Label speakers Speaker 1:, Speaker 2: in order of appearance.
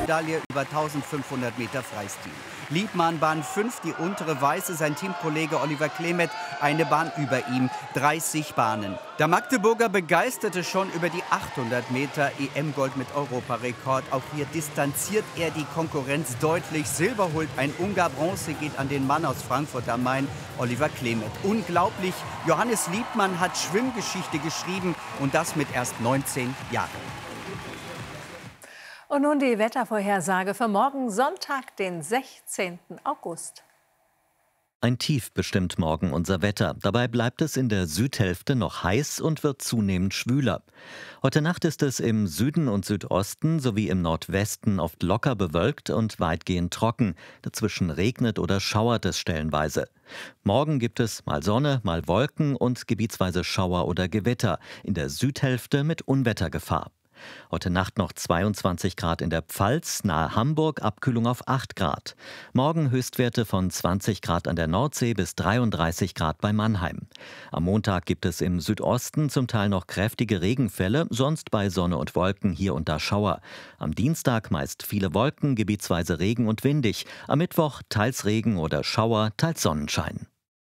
Speaker 1: Bronzemedaille über 1500 Meter Freistil. Liebmann Bahn 5, die untere weiße, sein Teamkollege Oliver Klemet eine Bahn über ihm, 30 Bahnen. Der Magdeburger begeisterte schon über die 800 Meter EM-Gold mit Europarekord. Auch hier distanziert er die Konkurrenz deutlich. Silber holt ein Ungar, Bronze geht an den Mann aus Frankfurt am Main, Oliver Klemet. Unglaublich, Johannes Liebmann hat Schwimmgeschichte geschrieben und das mit erst 19 Jahren.
Speaker 2: Und nun die Wettervorhersage für morgen Sonntag, den 16. August.
Speaker 3: Ein Tief bestimmt morgen unser Wetter. Dabei bleibt es in der Südhälfte noch heiß und wird zunehmend schwüler. Heute Nacht ist es im Süden und Südosten sowie im Nordwesten oft locker bewölkt und weitgehend trocken. Dazwischen regnet oder schauert es stellenweise. Morgen gibt es mal Sonne, mal Wolken und gebietsweise Schauer oder Gewitter. In der Südhälfte mit Unwettergefahr. Heute Nacht noch 22 Grad in der Pfalz, nahe Hamburg Abkühlung auf 8 Grad. Morgen Höchstwerte von 20 Grad an der Nordsee bis 33 Grad bei Mannheim. Am Montag gibt es im Südosten zum Teil noch kräftige Regenfälle, sonst bei Sonne und Wolken hier und da Schauer. Am Dienstag meist viele Wolken, gebietsweise Regen und windig. Am Mittwoch teils Regen oder Schauer, teils Sonnenschein.